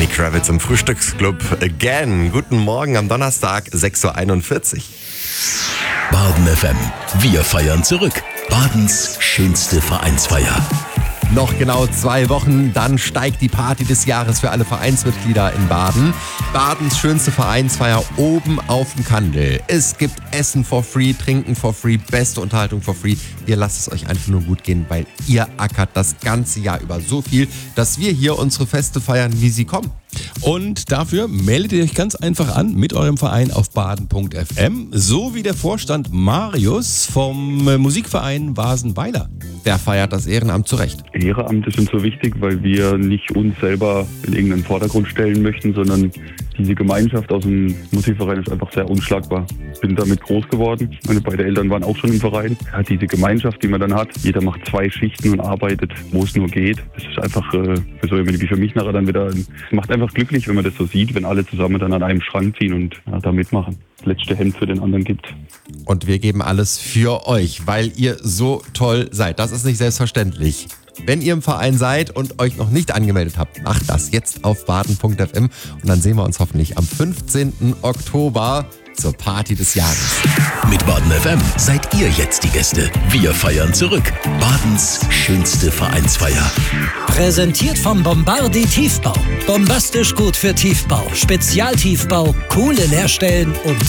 Lenny Kravitz im Frühstücksclub Again. Guten Morgen am Donnerstag, 6.41 Uhr. Baden FM. Wir feiern zurück. Badens schönste Vereinsfeier. Noch genau 2 Wochen, dann steigt die Party des Jahres für alle Vereinsmitglieder in Baden. Badens schönste Vereinsfeier oben auf dem Kandel. Es gibt Essen for free, Trinken for free, beste Unterhaltung for free. Ihr lasst es euch einfach nur gut gehen, weil ihr ackert das ganze Jahr über so viel, dass wir hier unsere Feste feiern, wie sie kommen. Und dafür meldet ihr euch ganz einfach an mit eurem Verein auf baden.fm, so wie der Vorstand Marius vom Musikverein Wasenweiler. Der feiert das Ehrenamt zurecht. Ehrenamte sind so wichtig, weil wir nicht uns selber in irgendeinen Vordergrund stellen möchten, sondern diese Gemeinschaft aus dem Musikverein ist einfach sehr unschlagbar. Ich bin damit groß geworden. Meine beiden Eltern waren auch schon im Verein. Ja, diese Gemeinschaft, die man dann hat, jeder macht 2 Schichten und arbeitet, wo es nur geht. Das ist einfach für so jemand wie für mich nachher dann wieder, es macht einfach glücklich, wenn man das so sieht, wenn alle zusammen dann an einem Schrank ziehen und da mitmachen. Das letzte Hemd für den anderen gibt. Und wir geben alles für euch, weil ihr so toll seid. Das ist nicht selbstverständlich. Wenn ihr im Verein seid und euch noch nicht angemeldet habt, macht das jetzt auf baden.fm und dann sehen wir uns hoffentlich am 15. Oktober zur Party des Jahres. Mit Baden FM seid ihr jetzt die Gäste. Wir feiern zurück. Badens schönste Vereinsfeier. Präsentiert vom Bombardi Tiefbau. Bombastisch gut für Tiefbau, Spezialtiefbau, coole Leerstellen und